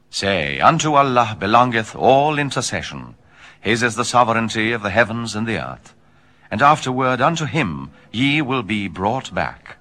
Say, unto Allah belongeth all intercession. His is the sovereignty of the heavens and the earth. And afterward unto him ye will be brought back.